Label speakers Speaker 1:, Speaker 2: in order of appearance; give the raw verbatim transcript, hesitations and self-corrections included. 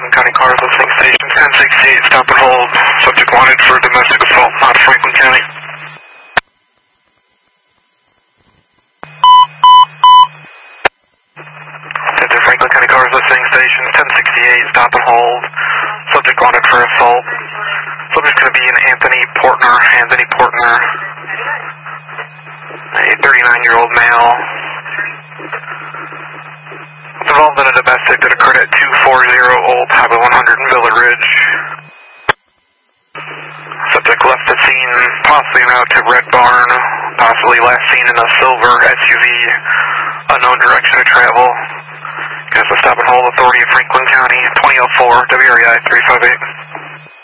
Speaker 1: Franklin County cars listening station ten sixty-eight, stop and hold. Subject wanted for domestic assault, not Franklin County. Center Franklin County cars listening station ten sixty-eight, stop and hold. Subject wanted for assault. Subject's going to be an Anthony Portner, Anthony Portner, a thirty-nine-year-old male. Involved in a domestic that occurred at two forty Old Highway one hundred in Villa Ridge. Subject left the scene, possibly out to Red Barn, possibly last seen in a silver S U V, unknown direction of travel. Guess the stop and hold authority of Franklin County, twenty oh four W R E I three five eight.